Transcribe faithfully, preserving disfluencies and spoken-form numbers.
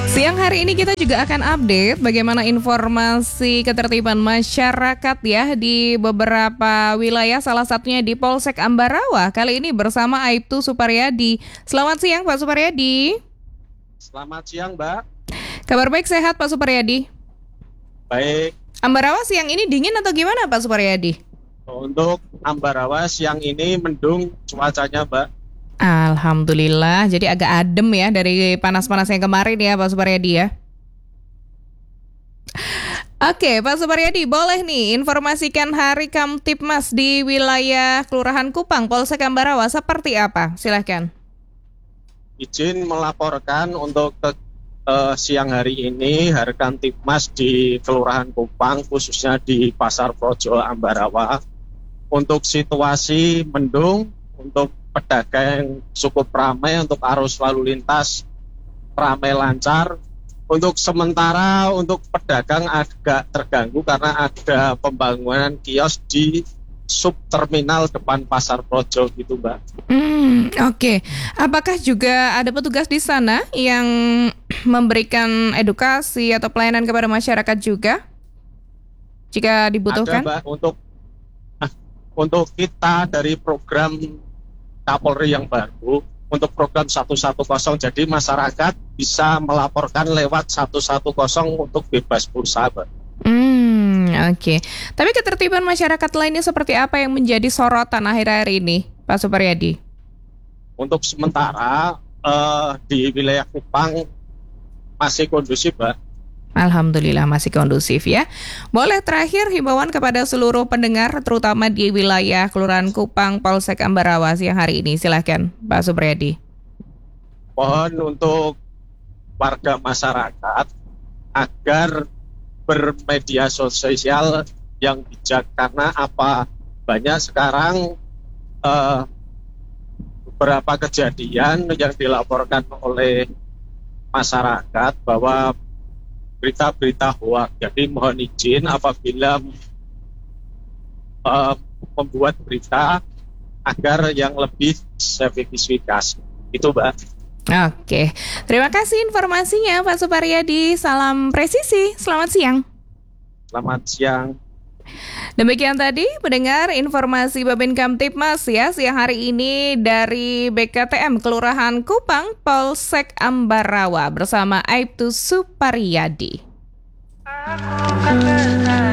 Siang hari ini kita juga akan update bagaimana informasi ketertiban masyarakat ya di beberapa wilayah, salah satunya di Polsek Ambarawa. Kali ini bersama Aibtu Suparyadi. Selamat siang Pak Suparyadi. Selamat siang Mbak. Kabar baik, sehat Pak Suparyadi? Baik. Ambarawa siang ini dingin atau gimana Pak Suparyadi? Untuk Ambarawa siang ini mendung cuacanya Mbak. Alhamdulillah, jadi agak adem ya dari panas-panas yang kemarin ya Pak Suparyadi ya. Oke Pak Suparyadi, boleh nih informasikan Hari Kamtibmas di wilayah Kelurahan Kupang, Polsek Ambarawa seperti apa? Silahkan. Izin melaporkan untuk ke, uh, siang hari ini Hari Kamtibmas di Kelurahan Kupang, khususnya di Pasar Projo Ambarawa. Untuk situasi mendung, untuk pedagang cukup ramai, untuk arus lalu lintas ramai lancar. Untuk sementara untuk pedagang agak terganggu karena ada pembangunan kios di subterminal depan Pasar Projo gitu Mbak. Hmm, oke. Okay. Apakah juga ada petugas di sana yang memberikan edukasi atau pelayanan kepada masyarakat juga jika dibutuhkan? Ada Mbak, untuk nah, untuk kita dari program Kapolri yang baru, untuk program seratus sepuluh, jadi masyarakat bisa melaporkan lewat seratus sepuluh untuk bebas pulsa, Mbak. Hmm, oke. Okay. Tapi ketertiban masyarakat lainnya seperti apa yang menjadi sorotan akhir-akhir ini, Pak Suparyadi? Untuk sementara uh, di wilayah Kupang masih kondusif, Mbak. Alhamdulillah masih kondusif ya. Boleh terakhir himbauan kepada seluruh pendengar terutama di wilayah Kelurahan Kupang, Polsek Ambarawa siang hari ini. Silahkan Pak Suparyadi. Mohon untuk warga masyarakat agar bermedia sosial yang bijak, karena apa banyak sekarang uh, beberapa kejadian yang dilaporkan oleh masyarakat bahwa berita-berita hoax. Jadi mohon izin apabila uh, membuat berita agar yang lebih sertifikasi. Itu Mbak. Oke, terima kasih informasinya Pak Suparyadi. Salam presisi, selamat siang. Selamat siang. Demikian tadi pendengar informasi Babin Kamtibmas ya siang hari ini dari B K T M Kelurahan Kupang, Polsek Ambarawa bersama Aibtu Suparyadi.